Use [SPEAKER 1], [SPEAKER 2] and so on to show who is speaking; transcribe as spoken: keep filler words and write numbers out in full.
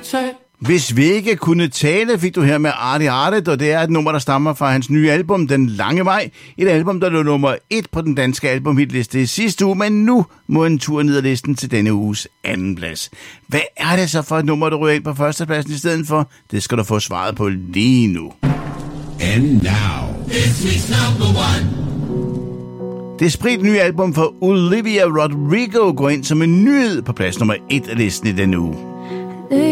[SPEAKER 1] tale.
[SPEAKER 2] Hvis vi ikke kunne tale, fik du her med Artie Artet, og det er et nummer, der stammer fra hans nye album, Den Lange Vej. Et album, der lå nummer et på den danske albumhitliste i sidste uge, men nu må en tur ned ad listen til denne uges anden plads. Hvad er det så for et nummer, der ryger ind på førstepladsen i stedet for? Det skal du få svaret på lige nu.
[SPEAKER 1] And now, this week's number one.
[SPEAKER 2] Det sprit nye album for Olivia Rodrigo går ind som en nyhed på plads nummer et af listen i denne uge.